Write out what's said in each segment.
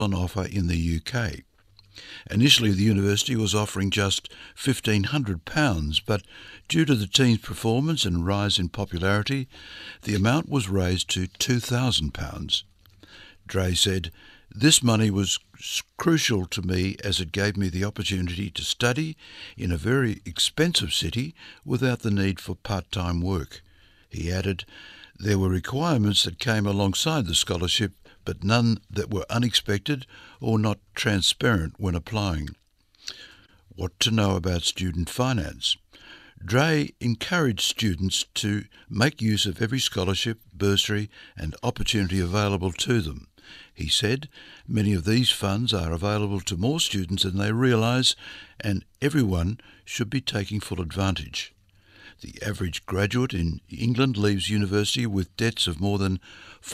on offer in the UK. Initially, the university was offering just £1,500, but due to the team's performance and rise in popularity, the amount was raised to £2,000. Dre said, "This money was crucial to me as it gave me the opportunity to study in a very expensive city without the need for part-time work." He added, "There were requirements that came alongside the scholarship, but none that were unexpected or not transparent when applying." What to know about student finance? Dre encouraged students to make use of every scholarship, bursary and opportunity available to them. He said, "Many of these funds are available to more students than they realise, and everyone should be taking full advantage." The average graduate in England leaves university with debts of more than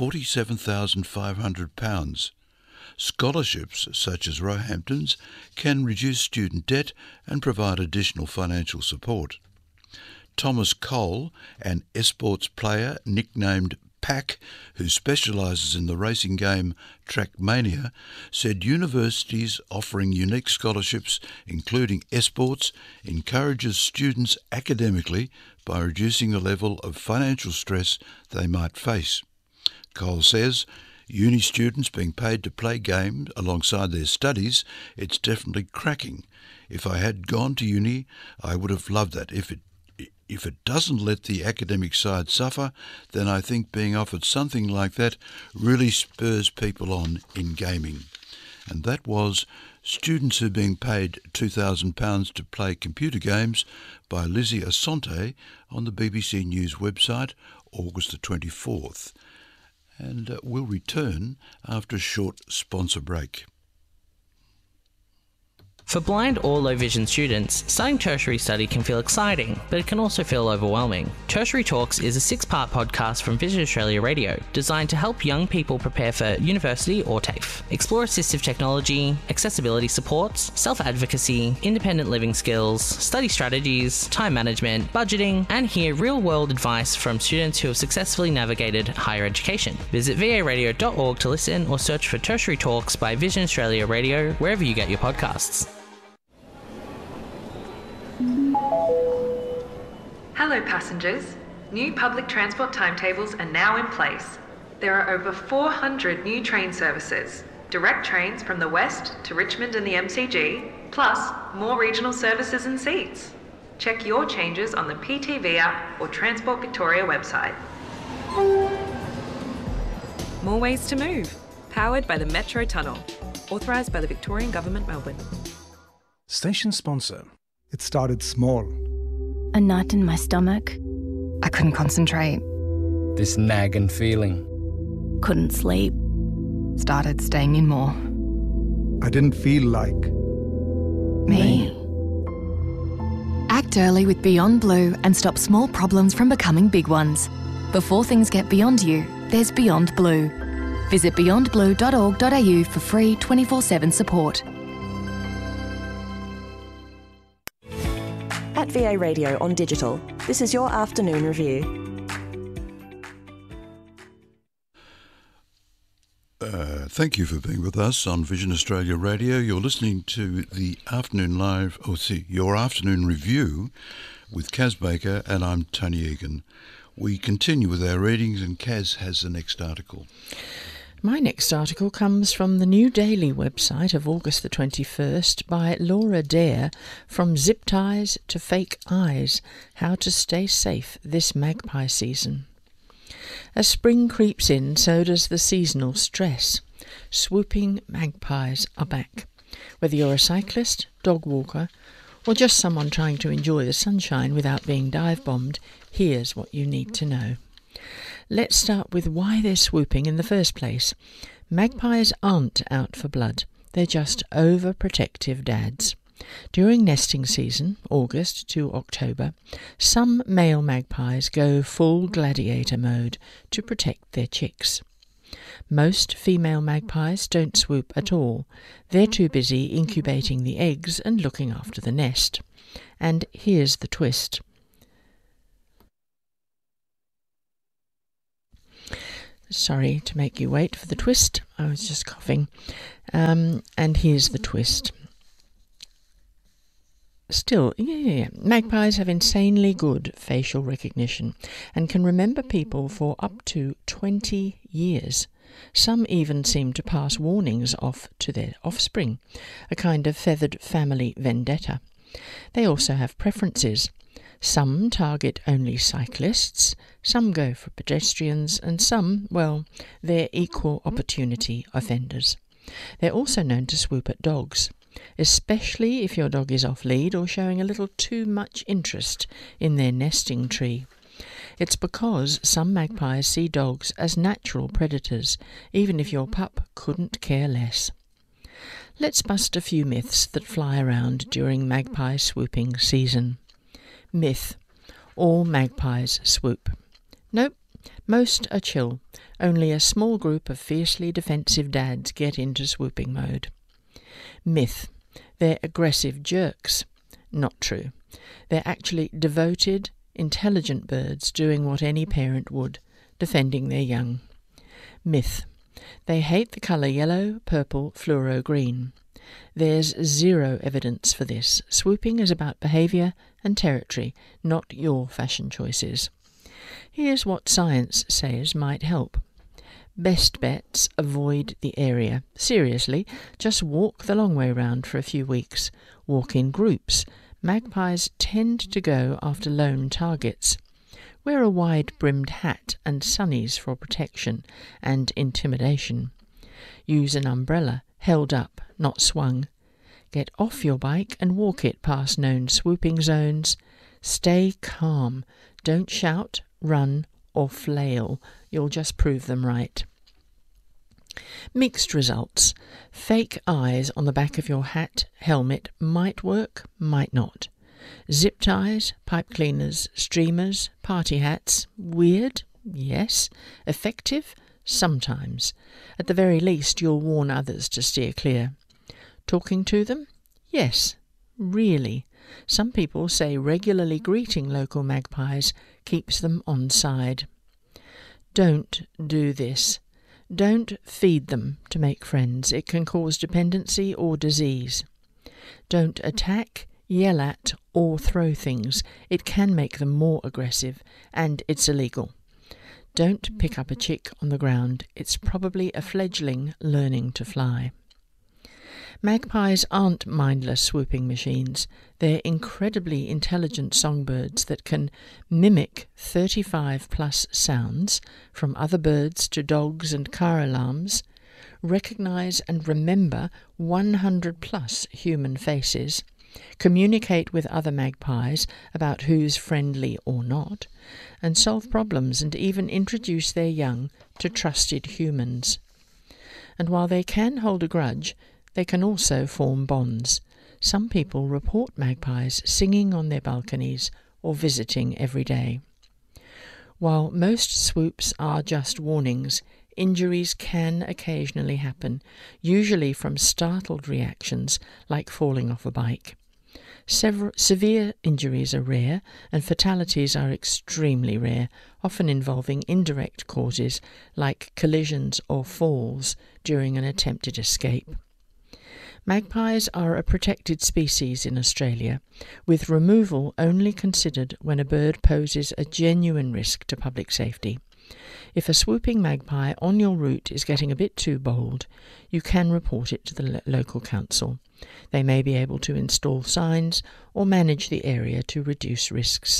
£47,500. Scholarships such as Roehampton's can reduce student debt and provide additional financial support. Thomas Cole, an esports player nicknamed Pack, who specialises in the racing game Trackmania, said universities offering unique scholarships, including esports, encourages students academically by reducing the level of financial stress they might face. Cole says, "Uni students being paid to play games alongside their studies, it's definitely cracking. If I had gone to uni, I would have loved that. If it doesn't let the academic side suffer, then I think being offered something like that really spurs people on in gaming." And that was Students Who are Being Paid £2,000 to Play Computer Games by Lizzie Asante on the BBC News website, August the 24th. And we'll return after a short sponsor break. For blind or low vision students, starting tertiary study can feel exciting, but it can also feel overwhelming. Tertiary Talks is a 6-part podcast from Vision Australia Radio, designed to help young people prepare for university or TAFE. Explore assistive technology, accessibility supports, self-advocacy, independent living skills, study strategies, time management, budgeting, and hear real-world advice from students who have successfully navigated higher education. Visit varadio.org to listen or search for Tertiary Talks by Vision Australia Radio wherever you get your podcasts. Hello passengers. New public transport timetables are now in place. There are over 400 new train services, direct trains from the west to Richmond and the MCG, plus more regional services and seats. Check your changes on the PTV app or Transport Victoria website. More ways to move. Powered by the Metro Tunnel. Authorised by the Victorian Government, Melbourne. Station sponsor. It started small. A knot in my stomach. I couldn't concentrate. This nagging feeling. Couldn't sleep. Started staying in more. I didn't feel like... Me. Act early with Beyond Blue and stop small problems from becoming big ones. Before things get beyond you, there's Beyond Blue. Visit beyondblue.org.au for free 24/7 support. At VA Radio on digital, this is your afternoon review. Thank you for being with us on Vision Australia Radio. You're listening to the Afternoon Live, your Afternoon Review with Kaz Baker, and I'm Tony Egan. We continue with our readings, and Kaz has the next article. My next article comes from the New Daily website of August the 21st by Laura Dare, From Zip Ties to Fake Eyes, How to Stay Safe This Magpie Season. As spring creeps in, so does the seasonal stress. Swooping magpies are back. Whether you're a cyclist, dog walker, or just someone trying to enjoy the sunshine without being dive-bombed, here's what you need to know. Let's start with why they're swooping in the first place. Magpies aren't out for blood. They're just overprotective dads. During nesting season, August to October, some male magpies go full gladiator mode to protect their chicks. Most female magpies don't swoop at all. They're too busy incubating the eggs and looking after the nest. And here's the twist. Sorry to make you wait for the twist. I was just coughing. And here's the twist. Still, magpies have insanely good facial recognition and can remember people for up to 20 years. Some even seem to pass warnings off to their offspring, a kind of feathered family vendetta. They also have preferences. Some target only cyclists, some go for pedestrians, and some, well, they're equal opportunity offenders. They're also known to swoop at dogs, especially if your dog is off lead or showing a little too much interest in their nesting tree. It's because some magpies see dogs as natural predators, even if your pup couldn't care less. Let's bust a few myths that fly around during magpie swooping season. Myth: all magpies swoop. Nope, most are chill. Only a small group of fiercely defensive dads get into swooping mode. Myth: they're aggressive jerks. Not true. They're actually devoted, intelligent birds doing what any parent would, defending their young. Myth: they hate the colour yellow, purple, fluoro green. There's zero evidence for this. Swooping is about behaviour and territory, not your fashion choices. Here's what science says might help. Best bets: avoid the area. Seriously, just walk the long way round for a few weeks. Walk in groups. Magpies tend to go after lone targets. Wear a wide-brimmed hat and sunnies for protection and intimidation. Use an umbrella, held up, not swung. Get off your bike and walk it past known swooping zones. Stay calm. Don't shout, run, or flail. You'll just prove them right. Mixed results. Fake eyes on the back of your hat, helmet might work, might not. Zip ties, pipe cleaners, streamers, party hats. Weird? Yes. Effective? Sometimes. At the very least, you'll warn others to steer clear. Talking to them? Yes. Really. Some people say regularly greeting local magpies keeps them on side. Don't do this. Don't feed them to make friends. It can cause dependency or disease. Don't attack, yell at, or throw things. It can make them more aggressive, and it's illegal. Don't pick up a chick on the ground. It's probably a fledgling learning to fly. Magpies aren't mindless swooping machines. They're incredibly intelligent songbirds that can mimic 35-plus sounds, from other birds to dogs and car alarms, recognise and remember 100-plus human faces, communicate with other magpies about who's friendly or not, and solve problems and even introduce their young to trusted humans. And while they can hold a grudge, they can also form bonds. Some people report magpies singing on their balconies or visiting every day. While most swoops are just warnings, injuries can occasionally happen, usually from startled reactions like falling off a bike. Severe injuries are rare, and fatalities are extremely rare, often involving indirect causes like collisions or falls during an attempted escape. Magpies are a protected species in Australia, with removal only considered when a bird poses a genuine risk to public safety. If a swooping magpie on your route is getting a bit too bold, you can report it to the local council. They may be able to install signs or manage the area to reduce risks.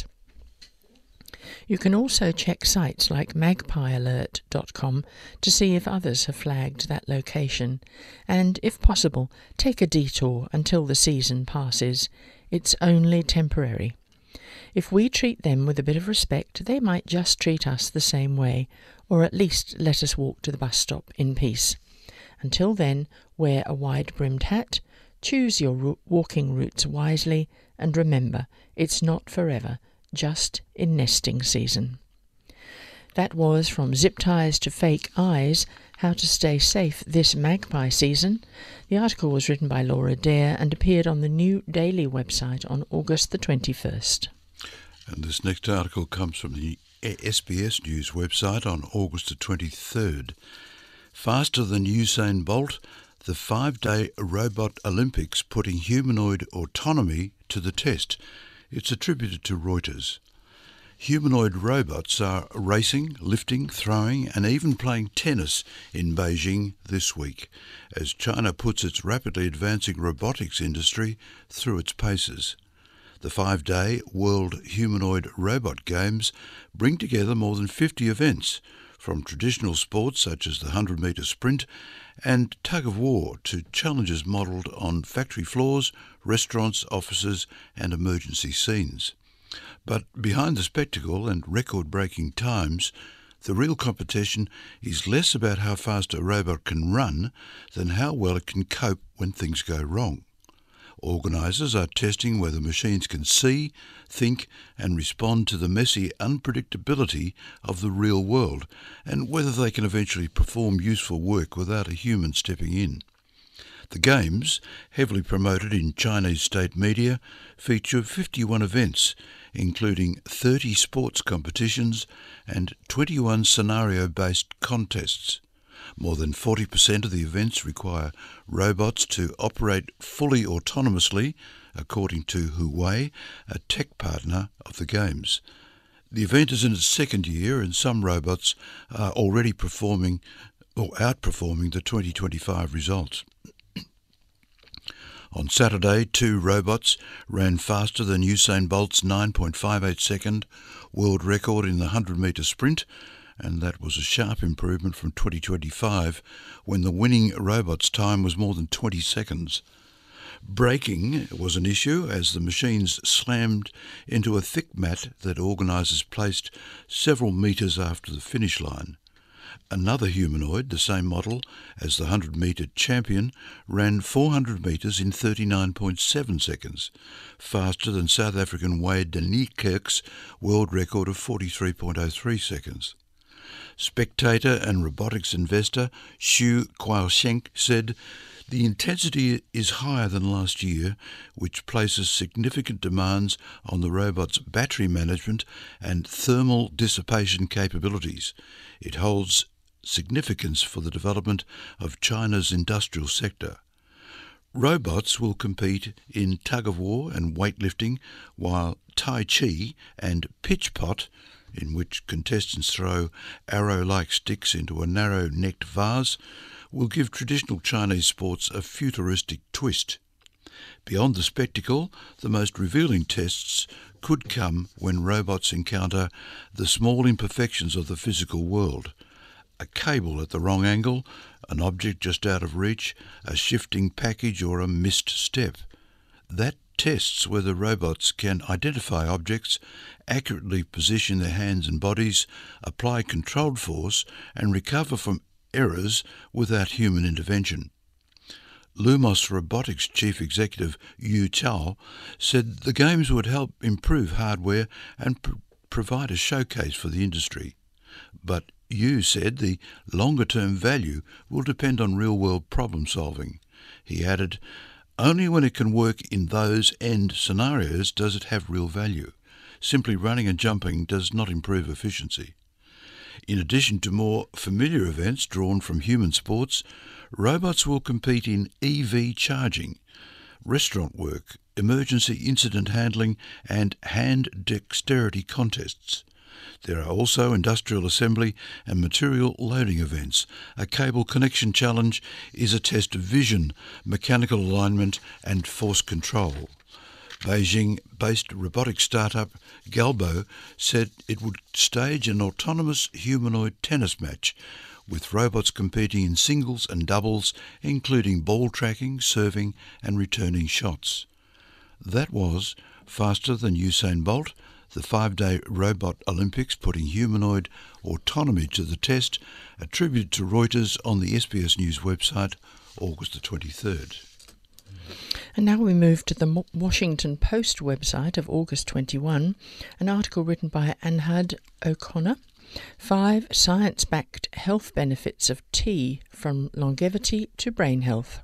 You can also check sites like magpiealert.com to see if others have flagged that location, and, if possible, take a detour until the season passes. It's only temporary. If we treat them with a bit of respect, they might just treat us the same way, or at least let us walk to the bus stop in peace. Until then, wear a wide-brimmed hat, choose your walking routes wisely, and remember, it's not forever, just in nesting season. That was From Zip Ties to Fake Eyes, How to Stay Safe This Magpie Season. The article was written by Laura Dare and appeared on the New Daily website on August the 21st. And this next article comes from the SBS News website on August the 23rd. Faster than Usain Bolt, the 5-day robot Olympics putting humanoid autonomy to the test. It's attributed to Reuters. Humanoid robots are racing, lifting, throwing and even playing tennis in Beijing this week, as China puts its rapidly advancing robotics industry through its paces. The 5-day World Humanoid Robot Games bring together more than 50 events, from traditional sports such as the 100-metre sprint and tug-of-war to challenges modelled on factory floors, restaurants, offices and emergency scenes. But behind the spectacle and record-breaking times, the real competition is less about how fast a robot can run than how well it can cope when things go wrong. Organisers are testing whether machines can see, think and respond to the messy unpredictability of the real world, and whether they can eventually perform useful work without a human stepping in. The Games, heavily promoted in Chinese state media, feature 51 events, including 30 sports competitions and 21 scenario-based contests. More than 40% of the events require robots to operate fully autonomously, according to Huawei, a tech partner of the Games. The event is in its second year and some robots are already performing or outperforming the 2025 results. On Saturday, 2 robots ran faster than Usain Bolt's 9.58 second world record in the 100-metre sprint, and that was a sharp improvement from 2025, when the winning robot's time was more than 20 seconds. Braking was an issue as the machines slammed into a thick mat that organisers placed several metres after the finish line. Another humanoid, the same model as the 100-metre champion, ran 400 metres in 39.7 seconds, faster than South African Wade de Niekerk's world record of 43.03 seconds. Spectator and robotics investor Xu Kuaosheng said, "The intensity is higher than last year, which places significant demands on the robot's battery management and thermal dissipation capabilities. It holds significance for the development of China's industrial sector." Robots will compete in tug-of-war and weightlifting, while Tai Chi and pitch pot, in which contestants throw arrow-like sticks into a narrow-necked vase, will give traditional Chinese sports a futuristic twist. Beyond the spectacle, the most revealing tests could come when robots encounter the small imperfections of the physical world. A cable at the wrong angle, an object just out of reach, a shifting package or a missed step. That tests whether robots can identify objects, accurately position their hands and bodies, apply controlled force and recover from errors without human intervention. Lumos Robotics Chief Executive Yu Chao said the Games would help improve hardware and provide a showcase for the industry. But Yu said the longer-term value will depend on real-world problem-solving. He added, "Only when it can work in those end scenarios does it have real value. Simply running and jumping does not improve efficiency." In addition to more familiar events drawn from human sports, robots will compete in EV charging, restaurant work, emergency incident handling and hand dexterity contests. There are also industrial assembly and material loading events. A cable connection challenge is a test of vision, mechanical alignment and force control. Beijing-based robotics startup Galbo said it would stage an autonomous humanoid tennis match, with robots competing in singles and doubles, including ball tracking, serving and returning shots. That was faster than Usain Bolt, the 5-day robot Olympics putting humanoid autonomy to the test, attributed to Reuters on the SBS News website, August the 23rd. And now we move to the Washington Post website of August 21, an article written by Anhad O'Connor, 5 science-backed health benefits of tea from longevity to brain health.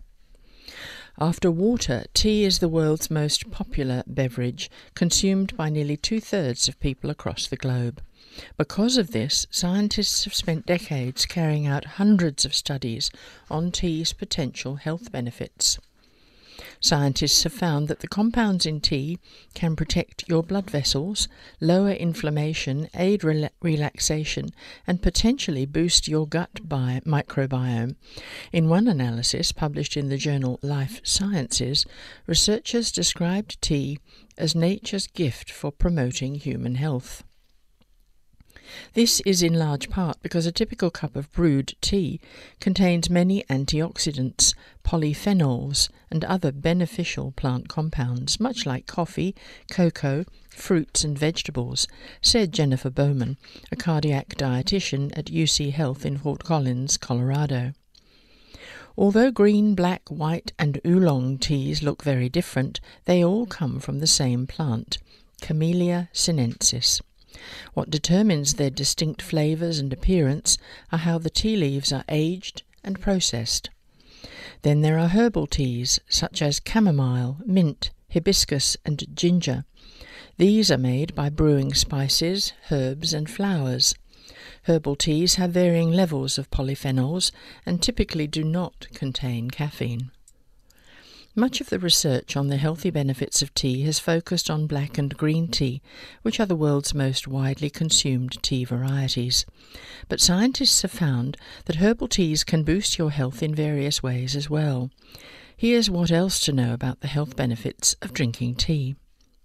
After water, tea is the world's most popular beverage, consumed by nearly 2/3 of people across the globe. Because of this, scientists have spent decades carrying out hundreds of studies on tea's potential health benefits. Scientists have found that the compounds in tea can protect your blood vessels, lower inflammation, aid relaxation, and potentially boost your gut microbiome. In one analysis published in the journal Life Sciences, researchers described tea as nature's gift for promoting human health. This is in large part because a typical cup of brewed tea contains many antioxidants, polyphenols, and other beneficial plant compounds, much like coffee, cocoa, fruits and vegetables, said Jennifer Bowman, a cardiac dietitian at UC Health in Fort Collins, Colorado. Although green, black, white and oolong teas look very different, they all come from the same plant, Camellia sinensis. What determines their distinct flavours and appearance are how the tea leaves are aged and processed. Then there are herbal teas such as chamomile, mint, hibiscus and ginger. These are made by brewing spices, herbs and flowers. Herbal teas have varying levels of polyphenols and typically do not contain caffeine. Much of the research on the healthy benefits of tea has focused on black and green tea, which are the world's most widely consumed tea varieties. But scientists have found that herbal teas can boost your health in various ways as well. Here's what else to know about the health benefits of drinking tea.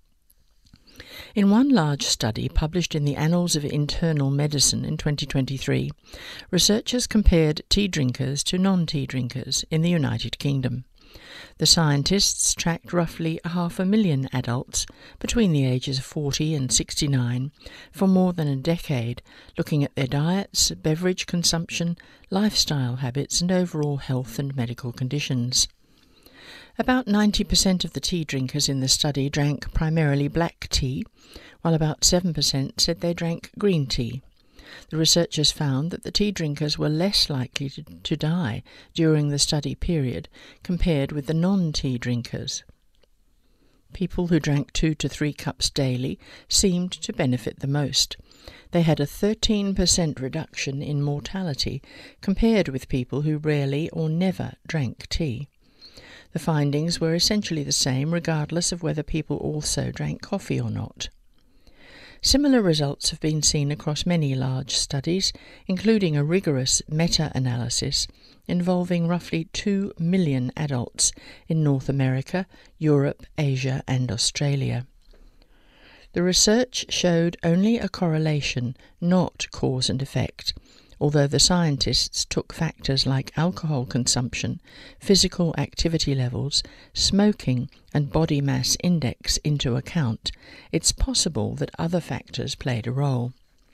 In one large study published in the Annals of Internal Medicine in 2023, researchers compared tea drinkers to non-tea drinkers in the United Kingdom. The scientists tracked roughly 500,000 adults between the ages of 40 and 69 for more than a decade, looking at their diets, beverage consumption, lifestyle habits and overall health and medical conditions. About 90% of the tea drinkers in the study drank primarily black tea, while about 7% said they drank green tea. The researchers found that the tea drinkers were less likely to die during the study period compared with the non-tea drinkers. People who drank 2 to 3 cups daily seemed to benefit the most. They had a 13% reduction in mortality compared with people who rarely or never drank tea. The findings were essentially the same regardless of whether people also drank coffee or not. Similar results have been seen across many large studies, including a rigorous meta-analysis involving roughly 2 million adults in North America, Europe, Asia and Australia. The research showed only a correlation, not cause and effect, although the scientists took factors like alcohol consumption, physical activity levels, smoking and body mass index into account. It's possible that other factors played a role.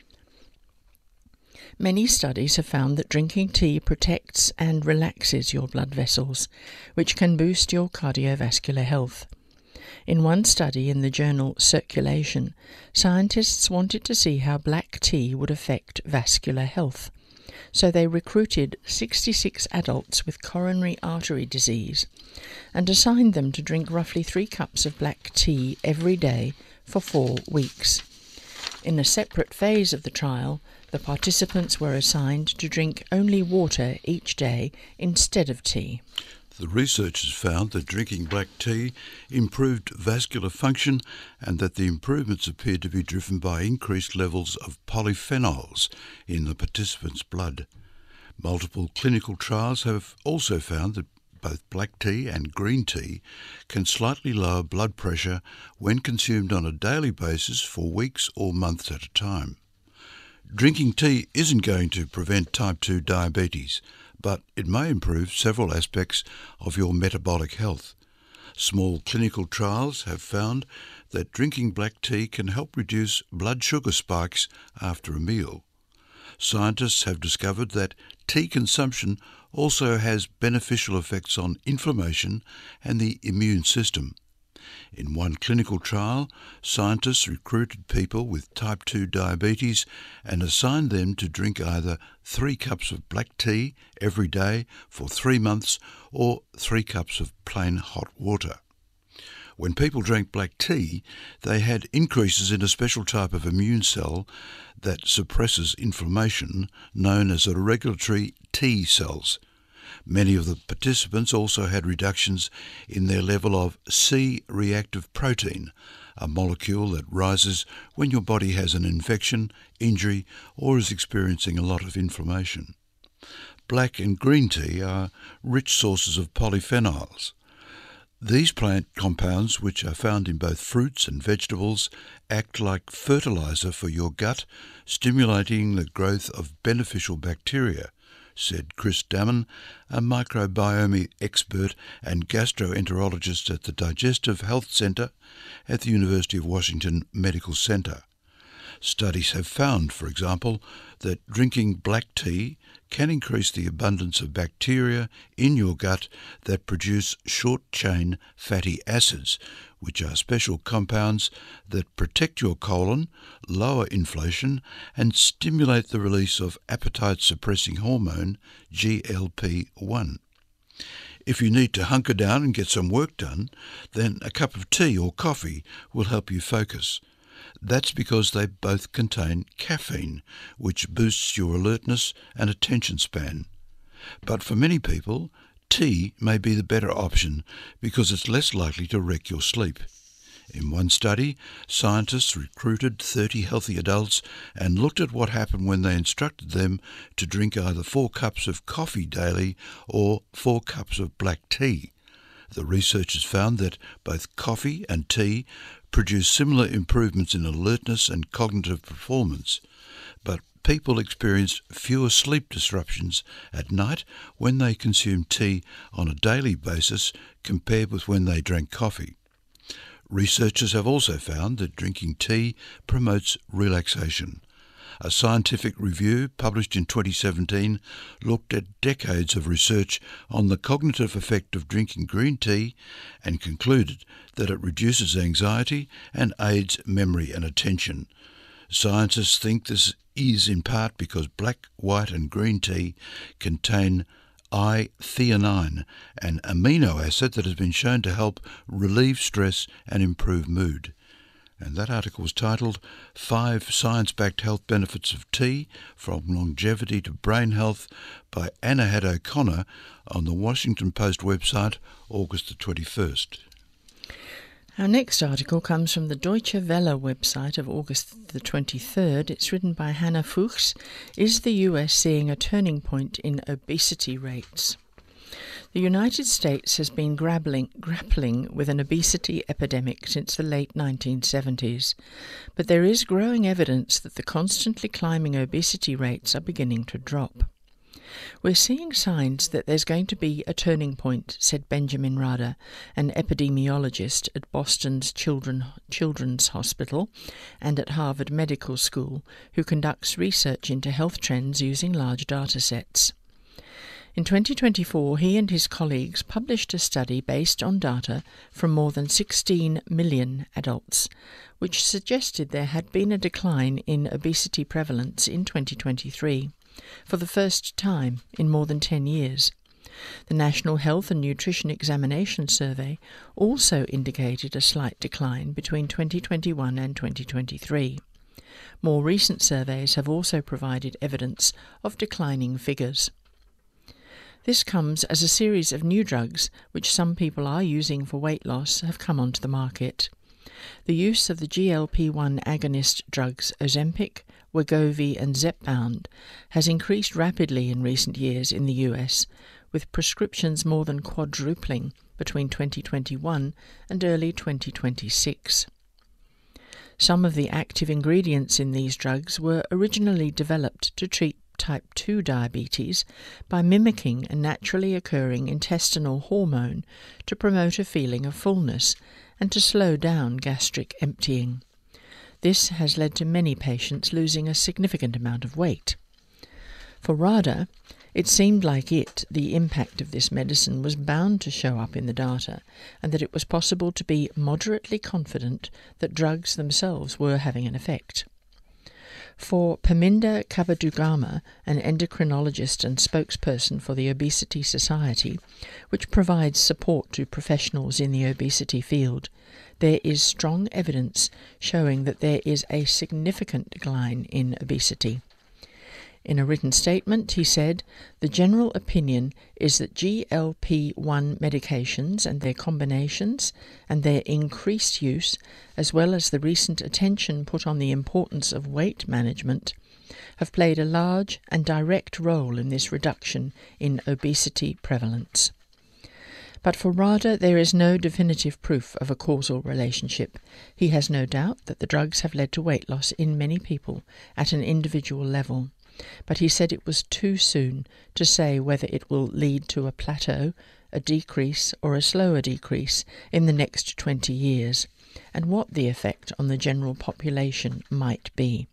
Many studies have found that drinking tea protects and relaxes your blood vessels, which can boost your cardiovascular health. In one study in the journal Circulation, scientists wanted to see how black tea would affect vascular health. So they recruited 66 adults with coronary artery disease and assigned them to drink roughly 3 cups of black tea every day for 4 weeks. In a separate phase of the trial, the participants were assigned to drink only water each day instead of tea. The researchers found that drinking black tea improved vascular function and that the improvements appeared to be driven by increased levels of polyphenols in the participants' blood. Multiple clinical trials have also found that both black tea and green tea can slightly lower blood pressure when consumed on a daily basis for weeks or months at a time. Drinking tea isn't going to prevent type 2 diabetes, but it may improve several aspects of your metabolic health. Small clinical trials have found that drinking black tea can help reduce blood sugar spikes after a meal. Scientists have discovered that tea consumption also has beneficial effects on inflammation and the immune system. In one clinical trial, scientists recruited people with type 2 diabetes and assigned them to drink either 3 cups of black tea every day for 3 months or 3 cups of plain hot water. When people drank black tea, they had increases in a special type of immune cell that suppresses inflammation, known as the regulatory T cells. Many of the participants also had reductions in their level of C-reactive protein, a molecule that rises when your body has an infection, injury, or is experiencing a lot of inflammation. Black and green tea are rich sources of polyphenols. These plant compounds, which are found in both fruits and vegetables, act like fertilizer for your gut, stimulating the growth of beneficial bacteria, said Chris Damon, a microbiome expert and gastroenterologist at the Digestive Health Centre at the University of Washington Medical Center. Studies have found, for example, that drinking black tea can increase the abundance of bacteria in your gut that produce short-chain fatty acids, which are special compounds that protect your colon, lower inflation, and stimulate the release of appetite-suppressing hormone, GLP-1. If you need to hunker down and get some work done, then a cup of tea or coffee will help you focus. That's because they both contain caffeine, which boosts your alertness and attention span. But for many people, tea may be the better option because it's less likely to wreck your sleep. In one study, scientists recruited 30 healthy adults and looked at what happened when they instructed them to drink either 4 cups of coffee daily or 4 cups of black tea. The researchers found that both coffee and tea produce similar improvements in alertness and cognitive performance, but people experienced fewer sleep disruptions at night when they consumed tea on a daily basis compared with when they drank coffee. Researchers have also found that drinking tea promotes relaxation. A scientific review published in 2017 looked at decades of research on the cognitive effect of drinking green tea and concluded that it reduces anxiety and aids memory and attention. Scientists think this is in part because black, white and green tea contain I-theanine, an amino acid that has been shown to help relieve stress and improve mood. And that article was titled 5 Science-Backed Health Benefits of Tea, From Longevity to Brain Health by Anna Had O'Connor on the Washington Post website, August the 21st. Our next article comes from the Deutsche Welle website of August the 23rd. It's written by Hannah Fuchs. Is the US seeing a turning point in obesity rates? The United States has been grappling with an obesity epidemic since the late 1970s, but there is growing evidence that the constantly climbing obesity rates are beginning to drop. We're seeing signs that there's going to be a turning point, said Benjamin Rader, an epidemiologist at Boston's Children's Hospital and at Harvard Medical School, who conducts research into health trends using large data sets. In 2024, he and his colleagues published a study based on data from more than 16 million adults, which suggested there had been a decline in obesity prevalence in 2023, for the first time in more than 10 years. The National Health and Nutrition Examination Survey also indicated a slight decline between 2021 and 2023. More recent surveys have also provided evidence of declining figures. This comes as a series of new drugs, which some people are using for weight loss, have come onto the market. The use of the GLP-1 agonist drugs Ozempic, Wegovy and Zepbound has increased rapidly in recent years in the US, with prescriptions more than quadrupling between 2021 and early 2026. Some of the active ingredients in these drugs were originally developed to treat type 2 diabetes by mimicking a naturally occurring intestinal hormone to promote a feeling of fullness and to slow down gastric emptying. This has led to many patients losing a significant amount of weight. For Rader, it seemed like the impact of this medicine was bound to show up in the data, and that it was possible to be moderately confident that drugs themselves were having an effect. For Paminda Kabadugama, an endocrinologist and spokesperson for the Obesity Society, which provides support to professionals in the obesity field, there is strong evidence showing that there is a significant decline in obesity. In a written statement, he said, "The general opinion is that GLP-1 medications and their combinations and their increased use, as well as the recent attention put on the importance of weight management, have played a large and direct role in this reduction in obesity prevalence." But for Rada, there is no definitive proof of a causal relationship. He has no doubt that the drugs have led to weight loss in many people at an individual level. But he said it was too soon to say whether it will lead to a plateau, a decrease, or a slower decrease in the next 20 years, and what the effect on the general population might be.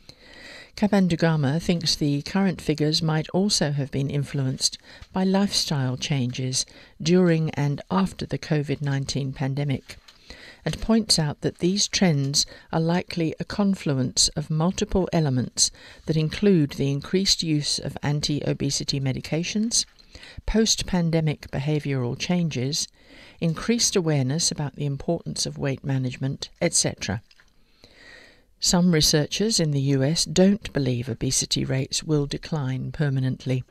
Kabandugama thinks the current figures might also have been influenced by lifestyle changes during and after the COVID-19 pandemic, and points out that these trends are likely a confluence of multiple elements that include the increased use of anti-obesity medications, post-pandemic behavioural changes, increased awareness about the importance of weight management, etc. Some researchers in the US don't believe obesity rates will decline permanently.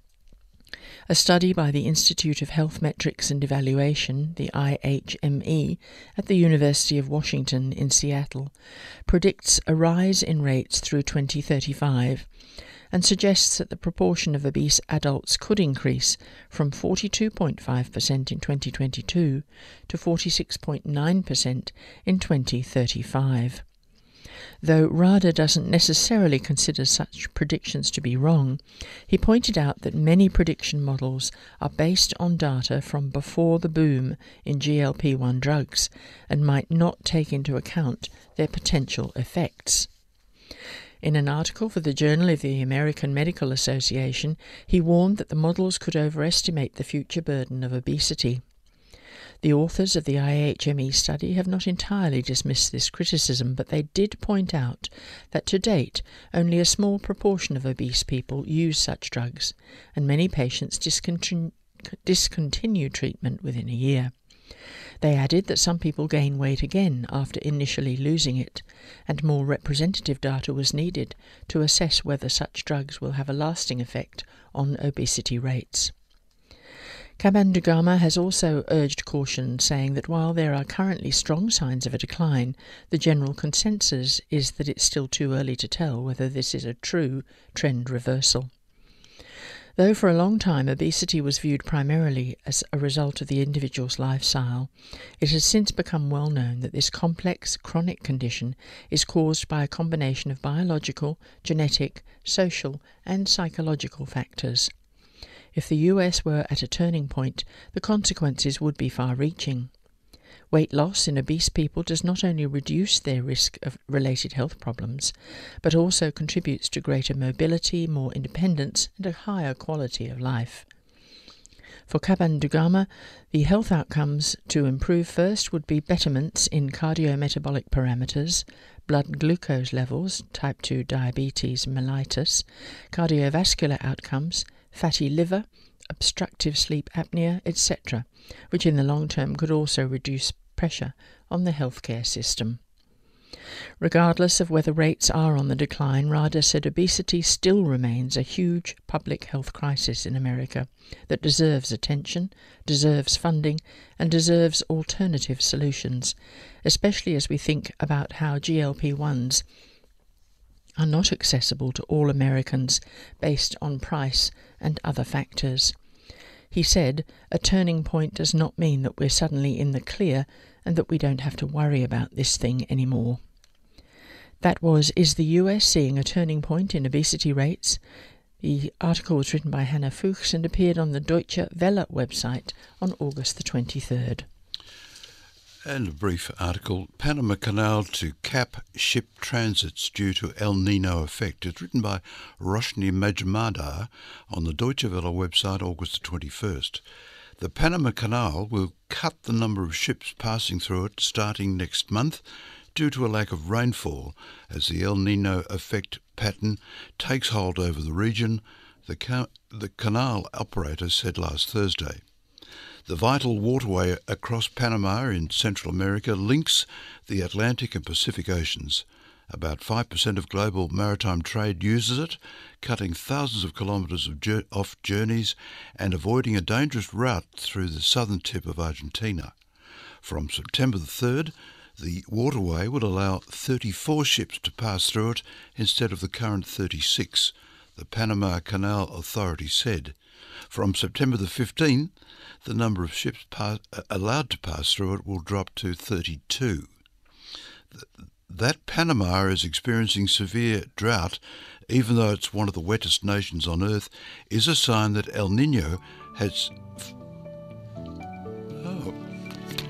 A study by the Institute of Health Metrics and Evaluation, the IHME, at the University of Washington in Seattle, predicts a rise in rates through 2035 and suggests that the proportion of obese adults could increase from 42.5% in 2022 to 46.9% in 2035. Though Rada doesn't necessarily consider such predictions to be wrong, he pointed out that many prediction models are based on data from before the boom in GLP-1 drugs and might not take into account their potential effects. In an article for the Journal of the American Medical Association, he warned that the models could overestimate the future burden of obesity. The authors of the IHME study have not entirely dismissed this criticism, but they did point out that to date only a small proportion of obese people use such drugs, and many patients discontinue treatment within a year. They added that some people gain weight again after initially losing it, and more representative data was needed to assess whether such drugs will have a lasting effect on obesity rates. Kabandugama has also urged caution, saying that while there are currently strong signs of a decline, the general consensus is that it's still too early to tell whether this is a true trend reversal. Though for a long time obesity was viewed primarily as a result of the individual's lifestyle, it has since become well known that this complex chronic condition is caused by a combination of biological, genetic, social, and psychological factors. If the US were at a turning point, the consequences would be far-reaching. Weight loss in obese people does not only reduce their risk of related health problems, but also contributes to greater mobility, more independence, and a higher quality of life. For Kabandugama, the health outcomes to improve first would be betterments in cardiometabolic parameters, blood glucose levels, type 2 diabetes mellitus, cardiovascular outcomes, fatty liver, obstructive sleep apnea, etc., which in the long term could also reduce pressure on the healthcare system. Regardless of whether rates are on the decline, Rada said obesity still remains a huge public health crisis in America that deserves attention, deserves funding, and deserves alternative solutions, especially as we think about how GLP-1s are not accessible to all Americans based on price and other factors. He said, "A turning point does not mean that we're suddenly in the clear and that we don't have to worry about this thing anymore." That was Is the US Seeing a Turning Point in Obesity Rates? The article was written by Hannah Fuchs and appeared on the Deutsche Welle website on August the 23rd. And a brief article, Panama Canal to cap ship transits due to El Nino effect. It's written by Roshni Majmadar on the Deutsche Welle website, August 21st. The Panama Canal will cut the number of ships passing through it starting next month due to a lack of rainfall as the El Niño effect pattern takes hold over the region, the canal operator said last Thursday. The vital waterway across Panama in Central America links the Atlantic and Pacific Oceans. About 5% of global maritime trade uses it, cutting thousands of kilometres off journeys and avoiding a dangerous route through the southern tip of Argentina. From September the 3rd, the waterway will allow 34 ships to pass through it instead of the current 36, the Panama Canal Authority said. From September the 15th, the number of ships allowed to pass through it will drop to 32. That Panama is experiencing severe drought, even though it's one of the wettest nations on Earth, is a sign that El Niño has